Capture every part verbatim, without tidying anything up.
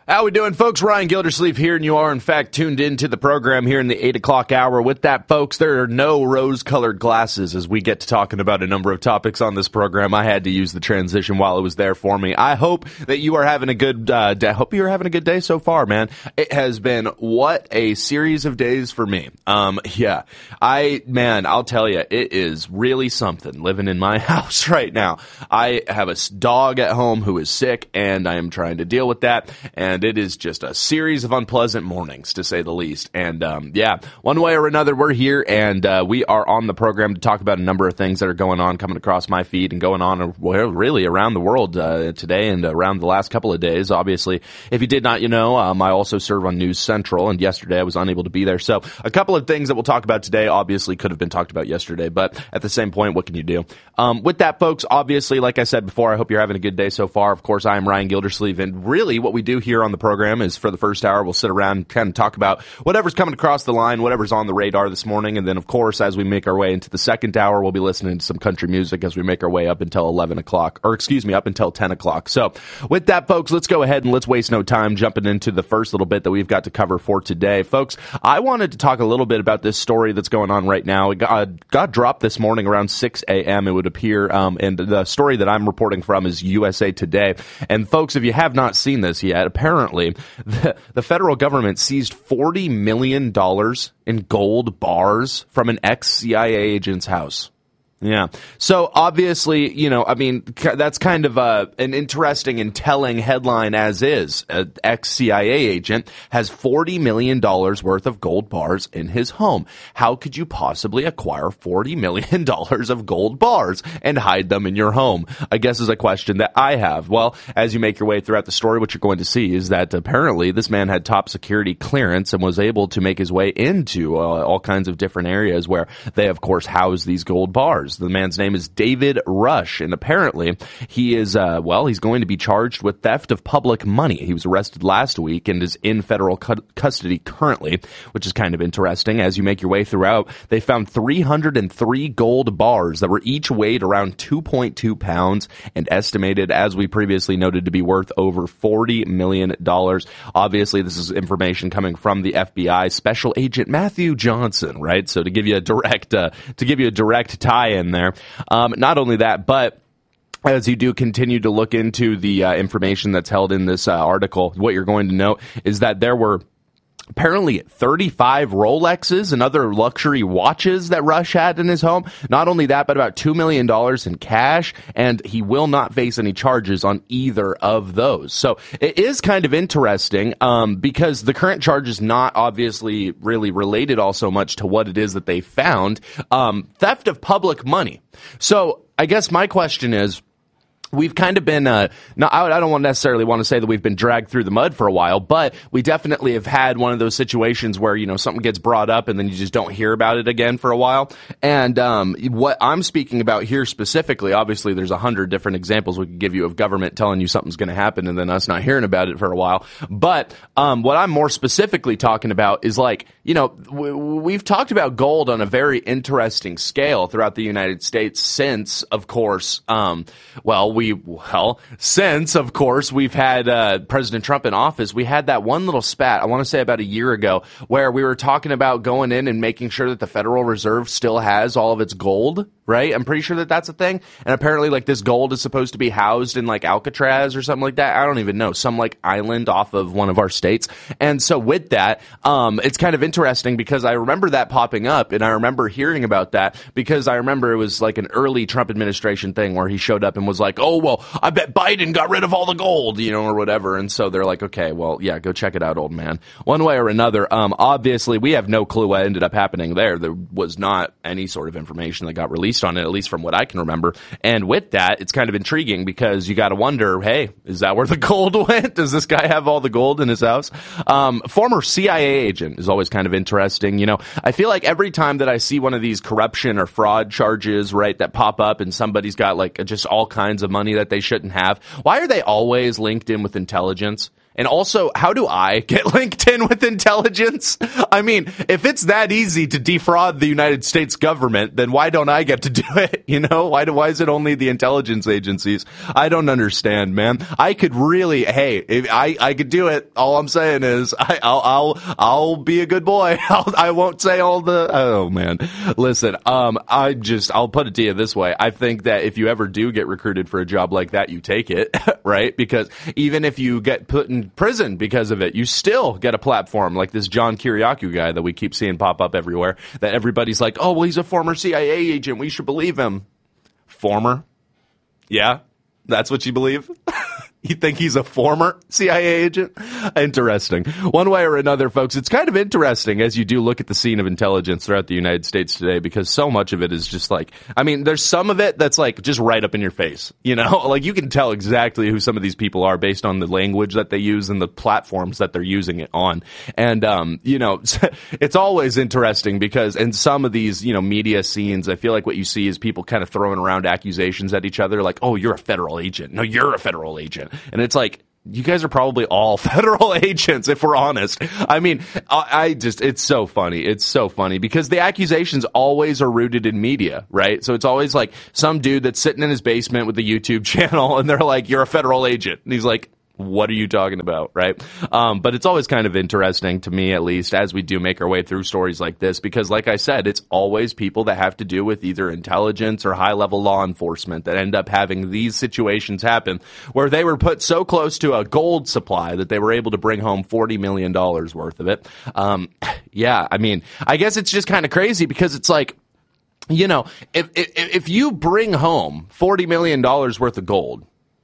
How we doing, folks? Ryan Gildersleeve here, and you are, in fact, tuned into the program here in the eight o'clock hour. With that, folks, there are no rose-colored glasses as we get to talking about a number of topics on this program. I had to use the transition while it was there for me. I hope that you are having a good uh, day. I hope you're having a good day so far, man. It has been what a series of days for me. Um, yeah, I, man, I'll tell you, it is really something living in my house right now. I have a dog at home who is sick, and I am trying to deal with that, and And it is just a series of unpleasant mornings, to say the least. And, um, yeah, one way or another, we're here, and uh, we are on the program to talk about a number of things that are going on, coming across my feed and going on, well, really around the world uh, today and around the last couple of days. Obviously, if you did not, you know, um, I also serve on News Central, and yesterday I was unable to be there. So a couple of things that we'll talk about today obviously could have been talked about yesterday, but at the same point, what can you do? Um, with that, folks, obviously, like I said before, I hope you're having a good day so far. Of course, I am Ryan Gildersleeve, and really what we do here on the program is for the first hour, we'll sit around and kind of talk about whatever's coming across the line, whatever's on the radar this morning. And then, of course, as we make our way into the second hour, we'll be listening to some country music as we make our way up until eleven o'clock, or excuse me, up until ten o'clock. So with that, folks, let's go ahead and let's waste no time jumping into the first little bit that we've got to cover for today. Folks, I wanted to talk a little bit about this story that's going on right now. It got, got dropped this morning around six a.m., it would appear, um, and the story that I'm reporting from is U S A Today. And folks, if you have not seen this yet, apparently the, the federal government seized forty million dollars in gold bars from an ex-C I A agent's house. Yeah. So obviously, you know, I mean, that's kind of a, an interesting and telling headline as is. An ex-C I A agent has forty million dollars worth of gold bars in his home. How could you possibly acquire forty million dollars of gold bars and hide them in your home? I guess is a question that I have. Well, as you make your way throughout the story, what you're going to see is that apparently this man had top security clearance and was able to make his way into uh, all kinds of different areas where they, of course, house these gold bars. The man's name is David Rush, and apparently he is, uh, well, he's going to be charged with theft of public money. He was arrested last week and is in federal cu- custody currently, which is kind of interesting. As you make your way throughout, they found three hundred three gold bars that were each weighed around two point two pounds and estimated, as we previously noted, to be worth over forty million dollars. Obviously, this is information coming from the F B I Special Agent Matthew Johnson, right? So to give you a direct, uh, to give you a direct tie in there. Um, not only that, but as you do continue to look into the uh, information that's held in this uh, article, what you're going to note is that there were apparently thirty-five Rolexes and other luxury watches that Rush had in his home. Not only that, but about two million dollars in cash, and he will not face any charges on either of those. So it is kind of interesting um, because the current charge is not obviously really related all so much to what it is that they found. Um, theft of public money. So I guess my question is, we've kind of been, uh, no, I don't necessarily want to say that we've been dragged through the mud for a while, but we definitely have had one of those situations where, you know, something gets brought up and then you just don't hear about it again for a while. And um, what I'm speaking about here specifically, obviously there's a hundred different examples we could give you of government telling you something's going to happen and then us not hearing about it for a while. But um, what I'm more specifically talking about is, like, you know, w- we've talked about gold on a very interesting scale throughout the United States since, of course, um, well, we, well, since, of course, we've had uh, President Trump in office. We had that one little spat, I want to say about a year ago, where we were talking about going in and making sure that the Federal Reserve still has all of its gold, right? I'm pretty sure that that's a thing. And apparently, like, this gold is supposed to be housed in, like, Alcatraz or something like that. I don't even know. Some, like, island off of one of our states. And so with that, um, it's kind of interesting because I remember that popping up, and I remember hearing about that because I remember it was, like, an early Trump administration thing where he showed up and was like, oh, well, I bet Biden got rid of all the gold, you know, or whatever. And so they're like, okay, well, yeah, go check it out, old man. One way or another, um, obviously, we have no clue what ended up happening there. There was not any sort of information that got released on it, at least from what I can remember. And with that, it's kind of intriguing because you got to wonder, hey, is that where the gold went? Does this guy have all the gold in his house? Um, former C I A agent is always kind of interesting. You know, I feel like every time that I see one of these corruption or fraud charges, right, that pop up and somebody's got, like, just all kinds of money that they shouldn't have, why are they always linked in with intelligence? And also, how do I get linked in with intelligence? I mean, if it's that easy to defraud the United States government, then why don't I get to do it? You know, why do, why is it only the intelligence agencies? I don't understand, man. I could really, hey, if I, I could do it. All I'm saying is I, I'll, I'll, I'll be a good boy. I'll, I won't say all the, oh man. Listen, um, I just, I'll put it to you this way. I think that if you ever do get recruited for a job like that, you take it, right? Because even if you get put in prison because of it, you still get a platform like this John Kiriakou guy that we keep seeing pop up everywhere, that everybody's like, oh, well, he's a former C I A agent, we should believe him. Former? Yeah? That's what you believe? You think he's a former C I A agent? Interesting. One way or another, folks, it's kind of interesting as you do look at the scene of intelligence throughout the United States today, because so much of it is just like, I mean, there's some of it that's like just right up in your face, you know? Like you can tell exactly who some of these people are based on the language that they use and the platforms that they're using it on. And, um, you know, it's always interesting because in some of these, you know, media scenes, I feel like what you see is people kind of throwing around accusations at each other like, oh, you're a federal agent. No, you're a federal agent. And it's like, you guys are probably all federal agents, if we're honest. I mean, I, I just, it's so funny. It's so funny because the accusations always are rooted in media, right? So it's always like some dude that's sitting in his basement with a YouTube channel and they're like, you're a federal agent. And he's like, what are you talking about, right? Um, but it's always kind of interesting to me, at least, as we do make our way through stories like this, because like I said, it's always people that have to do with either intelligence or high-level law enforcement that end up having these situations happen where they were put so close to a gold supply that they were able to bring home forty million dollars worth of it. Um, yeah, I mean, I guess it's just kind of crazy because it's like, you know, if, if, if you bring home forty million dollars worth of gold,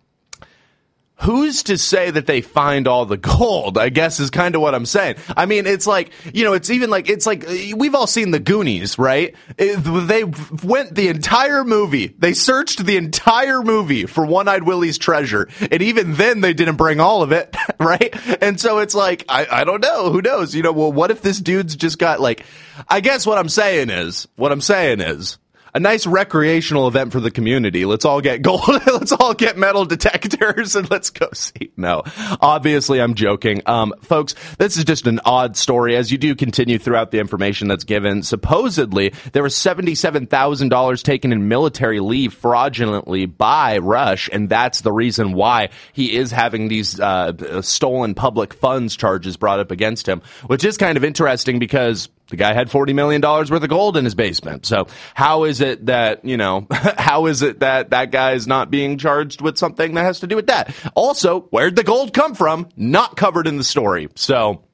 who's to say that they find all the gold, I guess is kind of what I'm saying. I mean, it's like, you know, it's even like, it's like, we've all seen the Goonies, right? It, they went the entire movie. They searched the entire movie for One-Eyed Willie's treasure. And even then they didn't bring all of it, right? And so it's like, I, I don't know. Who knows? You know, well, what if this dude's just got like, I guess what I'm saying is, what I'm saying is, a nice recreational event for the community. Let's all get gold. Let's all get metal detectors and let's go see. No, obviously I'm joking. Um, folks, this is just an odd story as you do continue throughout the information that's given. Supposedly, there was seventy-seven thousand dollars taken in military leave fraudulently by Rush, and that's the reason why he is having these uh, stolen public funds charges brought up against him, which is kind of interesting because the guy had forty million dollars worth of gold in his basement. So how is it that, you know, how is it that that guy is not being charged with something that has to do with that? Also, where'd the gold come from? Not covered in the story. So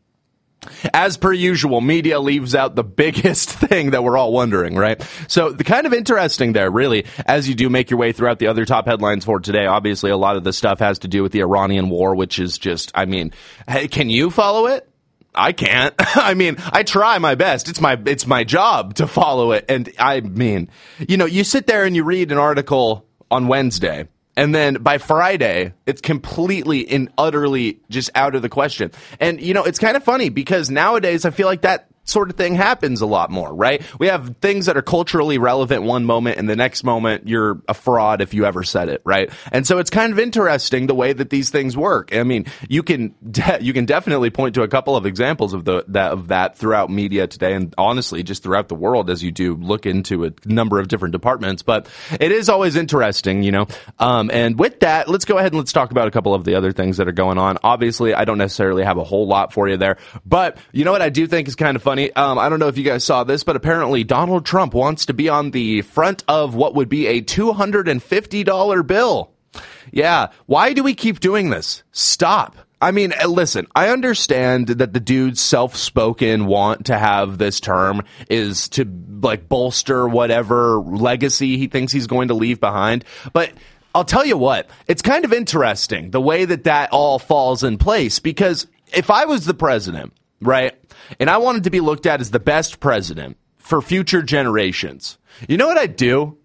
as per usual, media leaves out the biggest thing that we're all wondering, right? So the kind of interesting there, really, as you do make your way throughout the other top headlines for today, obviously a lot of this stuff has to do with the Iranian war, which is just, I mean, hey, can you follow it? I can't. I mean, I try my best. It's my, it's my job to follow it. And I mean, you know, you sit there and you read an article on Wednesday, and then by Friday, it's completely and utterly just out of the question. And, you know, it's kind of funny because nowadays I feel like that sort of thing happens a lot more, right? We have things that are culturally relevant one moment, and the next moment you're a fraud if you ever said it, right? And so it's kind of interesting the way that these things work. I mean, you can de- you can definitely point to a couple of examples of the that of that throughout media today, and honestly, just throughout the world as you do look into a number of different departments. But it is always interesting, you know. Um, and with that, let's go ahead and let's talk about a couple of the other things that are going on. Obviously, I don't necessarily have a whole lot for you there, but you know what I do think is kind of funny. Um, I don't know if you guys saw this, but apparently Donald Trump wants to be on the front of what would be a two hundred fifty dollars bill. Yeah. Why do we keep doing this? Stop. I mean, listen, I understand that the dude's self-spoken want to have this term is to like bolster whatever legacy he thinks he's going to leave behind. But I'll tell you what, it's kind of interesting the way that that all falls in place, because if I was the president, right, and I wanted to be looked at as the best president for future generations, you know what I'd do?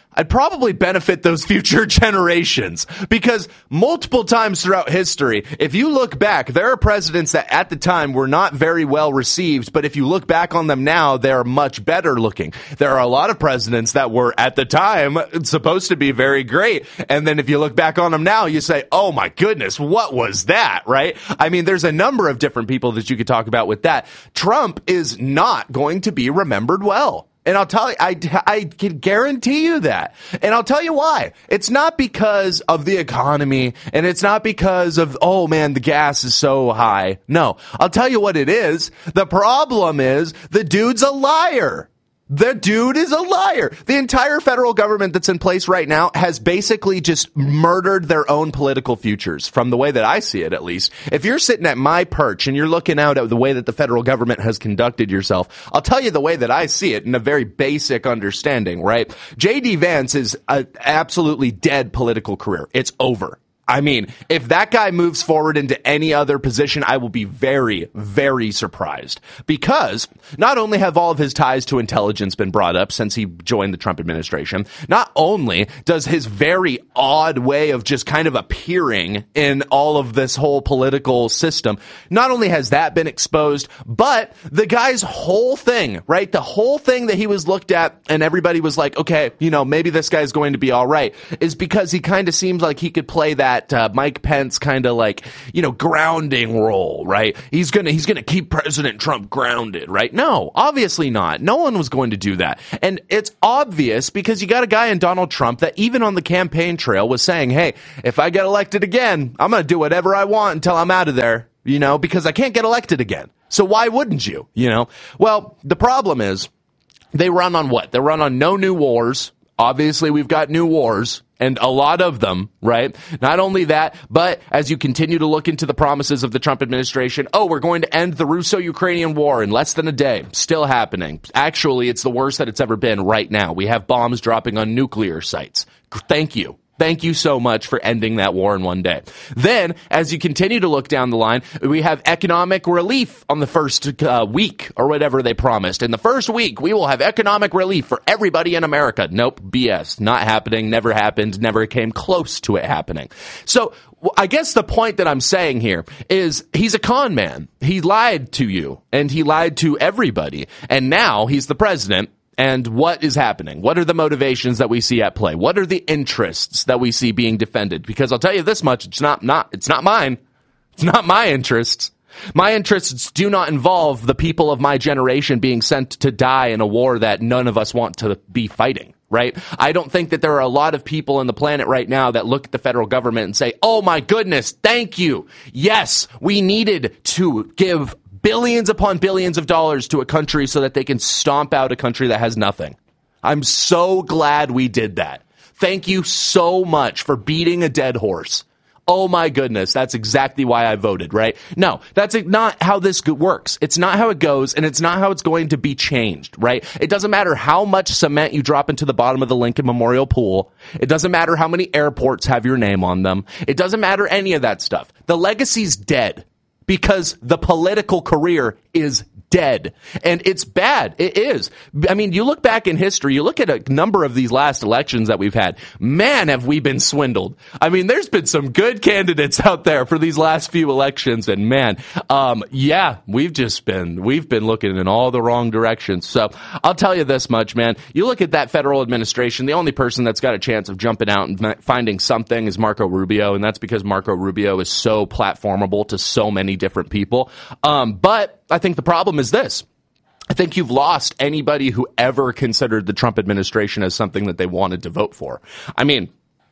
I'd probably benefit those future generations, because multiple times throughout history, if you look back, there are presidents that at the time were not very well received, but if you look back on them now, they're much better looking. There are a lot of presidents that were at the time supposed to be very great, and then if you look back on them now, you say, oh my goodness, what was that, right? I mean, there's a number of different people that you could talk about with that. Trump is not going to be remembered well. And I'll tell you, I, I can guarantee you that. And I'll tell you why. It's not because of the economy, and it's not because of, oh man, the gas is so high. No, I'll tell you what it is. The problem is the dude's a liar. The dude is a liar. The entire federal government that's in place right now has basically just murdered their own political futures, from the way that I see it, at least. If you're sitting at my perch and you're looking out at the way that the federal government has conducted yourself, I'll tell you the way that I see it in a very basic understanding, right? J D Vance is an absolutely dead political career. It's over. I mean, if that guy moves forward into any other position, I will be very, very surprised, because not only have all of his ties to intelligence been brought up since he joined the Trump administration, not only does his very odd way of just kind of appearing in all of this whole political system, not only has that been exposed, but the guy's whole thing, right? The whole thing that he was looked at and everybody was like, okay, you know, maybe this guy's going to be all right, is because he kind of seems like he could play that Uh, Mike Pence kind of like, you know, grounding role, right? He's gonna, he's gonna keep President Trump grounded, right? No, obviously not. No one was going to do that. And it's obvious because you got a guy in Donald Trump that even on the campaign trail was saying, hey, if I get elected again, I'm gonna do whatever I want until I'm out of there, you know, because I can't get elected again. So why wouldn't you, you know? Well, the problem is they run on what? They run on no new wars. Obviously, we've got new wars, and a lot of them, right? Not only that, but as you continue to look into the promises of the Trump administration, oh, we're going to end the Russo-Ukrainian war in less than a day. Still happening. Actually, it's the worst that it's ever been right now. We have bombs dropping on nuclear sites. Thank you. Thank you so much for ending that war in one day. Then, as you continue to look down the line, we have economic relief on the first uh, week, or whatever they promised. In the first week, we will have economic relief for everybody in America. Nope, B S. Not happening, never happened, never came close to it happening. So, I guess the point that I'm saying here is he's a con man. He lied to you, and he lied to everybody. And now he's the president. And what is happening? What are the motivations that we see at play? What are the interests that we see being defended? Because I'll tell you this much, it's not, not, it's not mine. It's not my interests. My interests do not involve the people of my generation being sent to die in a war that none of us want to be fighting, right? I don't think that there are a lot of people on the planet right now that look at the federal government and say, oh my goodness, thank you. Yes, we needed to give billions upon billions of dollars to a country so that they can stomp out a country that has nothing. I'm so glad we did that. Thank you so much for beating a dead horse. Oh my goodness, that's exactly why I voted, right? No, that's not how this works. It's not how it goes, and it's not how it's going to be changed, right? It doesn't matter how much cement you drop into the bottom of the Lincoln Memorial Pool. It doesn't matter how many airports have your name on them. It doesn't matter any of that stuff. The legacy's dead. Because the political career is dead. And it's bad. It is. I mean, you look back in history, you look at a number of these last elections that we've had. Man, have we been swindled. I mean, there's been some good candidates out there for these last few elections. And man, um, yeah, we've just been, we've been looking in all the wrong directions. So I'll tell you this much, man. You look at that federal administration, the only person that's got a chance of jumping out and finding something is Marco Rubio. And that's because Marco Rubio is so platformable to so many different people. Um, but I think the problem is this. I think you've lost anybody who ever considered the Trump administration as something that they wanted to vote for. I mean,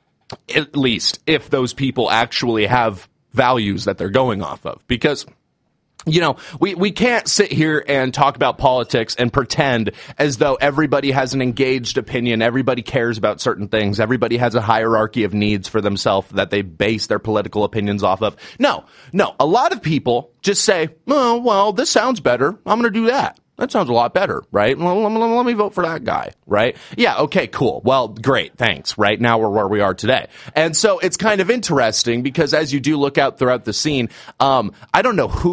at least if those people actually have values that they're going off of. Because, you know, we, we can't sit here and talk about politics and pretend as though everybody has an engaged opinion, everybody cares about certain things, everybody has a hierarchy of needs for themselves that they base their political opinions off of. No, no, a lot of people just say, oh, well, this sounds better, I'm going to do that. That sounds a lot better, right? Well, let me, let me vote for that guy, right? Yeah, okay, cool. Well, great, thanks, right? Now we're where we are today. And so it's kind of interesting because as you do look out throughout the scene, um, I don't know who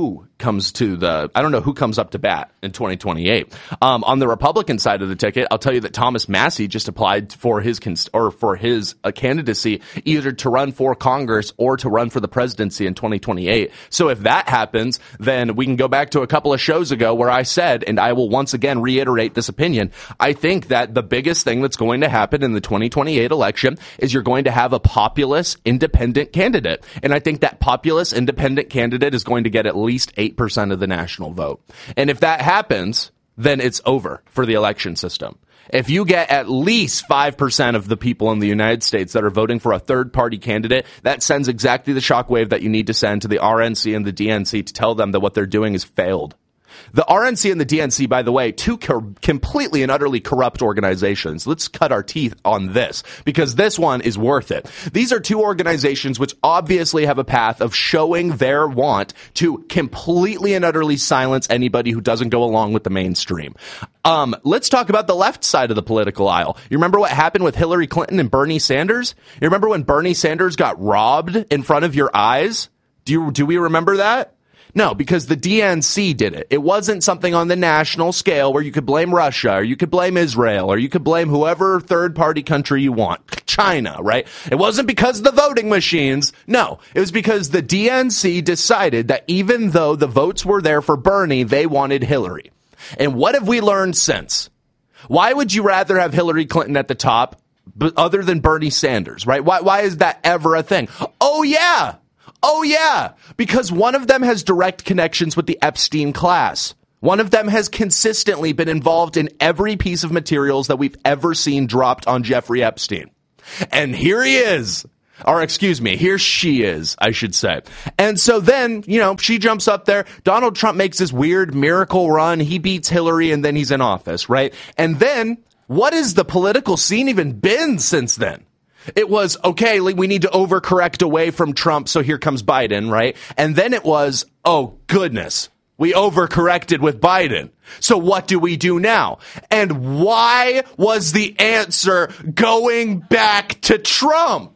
comes to the, I don't know who comes up to bat in twenty twenty-eight. Um, on the Republican side of the ticket, I'll tell you that Thomas Massie just applied for his, cons- or for his uh, candidacy, either to run for Congress or to run for the presidency in twenty twenty-eight. So if that happens, then we can go back to a couple of shows ago where I said, and I will once again reiterate this opinion, I think that the biggest thing that's going to happen in the twenty twenty-eight election is you're going to have a populist independent candidate. And I think that populist independent candidate is going to get at least eight percent of the national vote. And if that happens, then it's over for the election system. If you get at least five percent of the people in the United States that are voting for a third-party candidate, that sends exactly the shockwave that you need to send to the R N C and the D N C to tell them that what they're doing is failed. The R N C and the D N C, by the way, two co- completely and utterly corrupt organizations. Let's cut our teeth on this, because this one is worth it. These are two organizations which obviously have a path of showing their want to completely and utterly silence anybody who doesn't go along with the mainstream. Um, let's talk about the left side of the political aisle. You remember what happened with Hillary Clinton and Bernie Sanders? You remember when Bernie Sanders got robbed in front of your eyes? Do you, do we remember that? No, because the D N C did it. It wasn't something on the national scale where you could blame Russia or you could blame Israel or you could blame whoever third-party country you want. China, right? It wasn't because of the voting machines. No, it was because the D N C decided that even though the votes were there for Bernie, they wanted Hillary. And what have we learned since? Why would you rather have Hillary Clinton at the top but other than Bernie Sanders, right? Why, why is that ever a thing? Oh, yeah. Oh, yeah, because one of them has direct connections with the Epstein class. One of them has consistently been involved in every piece of materials that we've ever seen dropped on Jeffrey Epstein. And here he is. Or excuse me, here she is, I should say. And so then, you know, she jumps up there. Donald Trump makes this weird miracle run. He beats Hillary and then he's in office, right? And then what has the political scene even been since then? It was, okay, we need to overcorrect away from Trump, so here comes Biden, right? And then it was, oh, goodness, we overcorrected with Biden. So what do we do now? And why was the answer going back to Trump?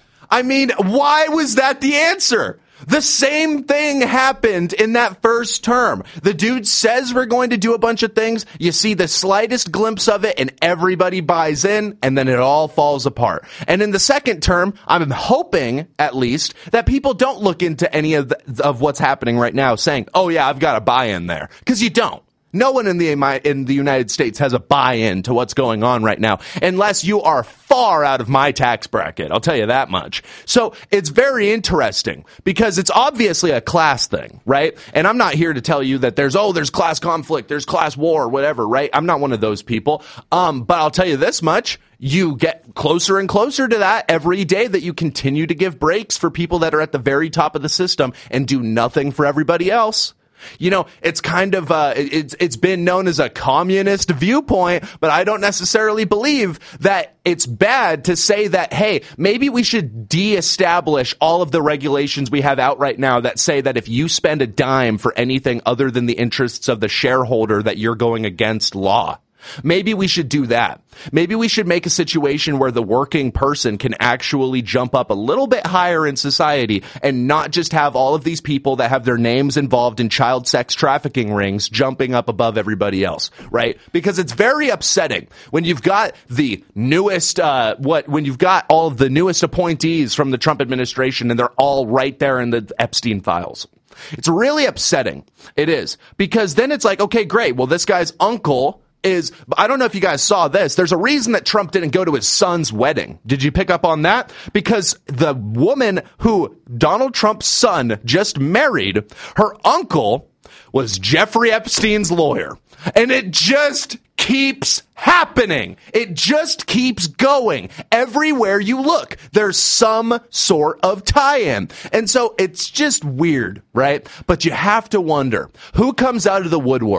I mean, why was that the answer? The same thing happened in that first term. The dude says we're going to do a bunch of things. You see the slightest glimpse of it and everybody buys in and then it all falls apart. And in the second term, I'm hoping at least that people don't look into any of the, of what's happening right now saying, oh yeah, I've got a buy-in there. Because you don't. No one in the in the United States has a buy-in to what's going on right now, unless you are far out of my tax bracket. I'll tell you that much. So it's very interesting because it's obviously a class thing, right? And I'm not here to tell you that there's, oh, there's class conflict, there's class war, whatever, right? I'm not one of those people. Um, but I'll tell you this much. You get closer and closer to that every day that you continue to give breaks for people that are at the very top of the system and do nothing for everybody else. You know, it's kind of, uh, it's, it's been known as a communist viewpoint, but I don't necessarily believe that it's bad to say that, hey, maybe we should de-establish all of the regulations we have out right now that say that if you spend a dime for anything other than the interests of the shareholder, that you're going against law. Maybe we should do that. Maybe we should make a situation where the working person can actually jump up a little bit higher in society and not just have all of these people that have their names involved in child sex trafficking rings jumping up above everybody else, right? Because it's very upsetting when you've got the newest, uh, what, when you've got all of the newest appointees from the Trump administration and they're all right there in the Epstein files. It's really upsetting. It is. Because then it's like, okay, great. Well, this guy's uncle is, I don't know if you guys saw this. There's a reason that Trump didn't go to his son's wedding. Did you pick up on that? Because the woman who Donald Trump's son just married, her uncle was Jeffrey Epstein's lawyer. And it just keeps happening. It just keeps going. Everywhere you look, there's some sort of tie-in. And so it's just weird, right? But you have to wonder, who comes out of the woodworks?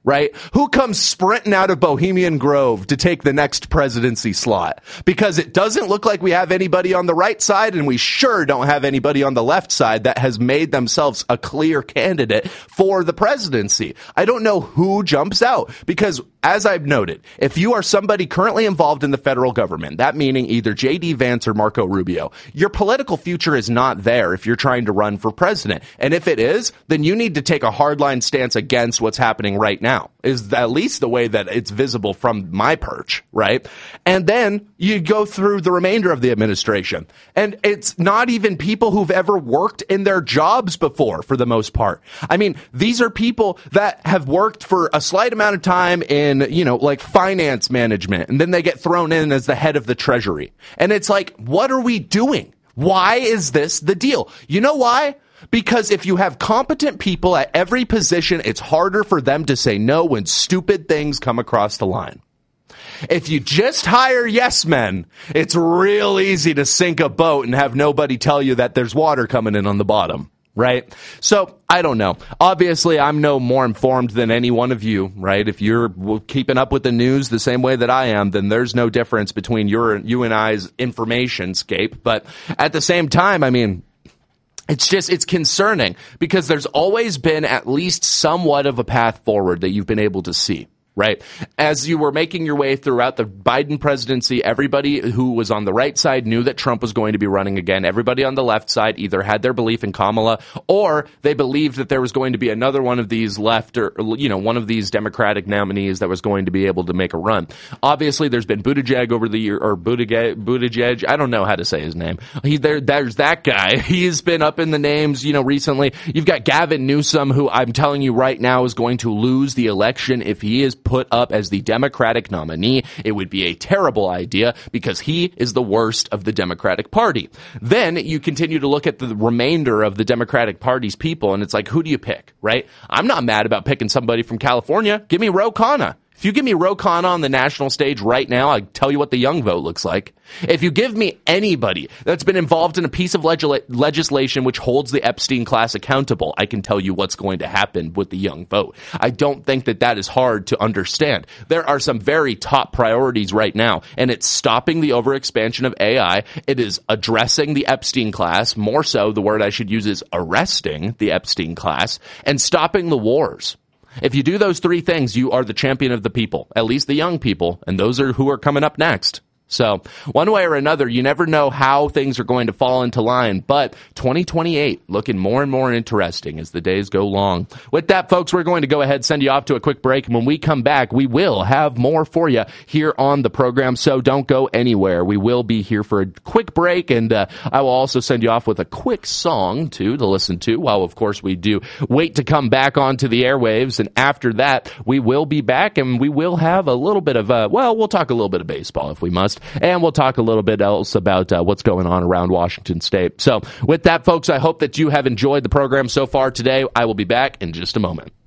right? Who comes sprinting out of Bohemian Grove to take the next presidency slot? Because it doesn't look like we have anybody on the right side, and we sure don't have anybody on the left side that has made themselves a clear candidate for the presidency. I don't know who jumps out, because as I've noted, if you are somebody currently involved in the federal government, that meaning either J D Vance or Marco Rubio, your political future is not there if you're trying to run for president. And if it is, then you need to take a hardline stance against what's happening right now. Is at least the way that it's visible from my perch, right? And then you go through the remainder of the administration. And it's not even people who've ever worked in their jobs before, for the most part. I mean, these are people that have worked for a slight amount of time in, you know, like finance management, and then they get thrown in as the head of the Treasury. And it's like, what are we doing? Why is this the deal? You know why? Because if you have competent people at every position, it's harder for them to say no when stupid things come across the line. If you just hire yes men, it's real easy to sink a boat and have nobody tell you that there's water coming in on the bottom, right? So, I don't know. Obviously, I'm no more informed than any one of you, right? If you're keeping up with the news the same way that I am, then there's no difference between your, you and I's information scape. But at the same time, I mean, It's just, it's concerning because there's always been at least somewhat of a path forward that you've been able to see, right? As you were making your way throughout the Biden presidency, everybody who was on the right side knew that Trump was going to be running again. Everybody on the left side either had their belief in Kamala or they believed that there was going to be another one of these left or, you know, one of these Democratic nominees that was going to be able to make a run. Obviously, there's been Buttigieg over the year, or Buttigieg, Buttigieg. I don't know how to say his name. He, there, there's that guy. He's been up in the names, you know, recently. You've got Gavin Newsom, who I'm telling you right now is going to lose the election if he is put up as the Democratic nominee. It would be a terrible idea because he is the worst of the Democratic Party. Then you continue to look at the remainder of the Democratic Party's people, and it's like, who do you pick, right? I'm not mad about picking somebody from California. Give me Ro Khanna. If you give me Ro Khanna on the national stage right now, I tell you what the young vote looks like. If you give me anybody that's been involved in a piece of legis- legislation which holds the Epstein class accountable, I can tell you what's going to happen with the young vote. I don't think that that is hard to understand. There are some very top priorities right now, and it's stopping the overexpansion of A I. It is addressing the Epstein class. More so, the word I should use is arresting the Epstein class and stopping the wars. If you do those three things, you are the champion of the people, at least the young people, and those are who are coming up next. So, one way or another, you never know how things are going to fall into line, but twenty twenty-eight looking more and more interesting as the days go long. With that, folks, we're going to go ahead and send you off to a quick break, and when we come back, we will have more for you here on the program, so don't go anywhere. We will be here for a quick break, and uh, I will also send you off with a quick song, too, to listen to, while, of course, we do wait to come back onto the airwaves, and after that, we will be back, and we will have a little bit of, uh, well, we'll talk a little bit of baseball if we must. And we'll talk a little bit else about uh, what's going on around Washington State. So with that, folks, I hope that you have enjoyed the program so far today. I will be back in just a moment.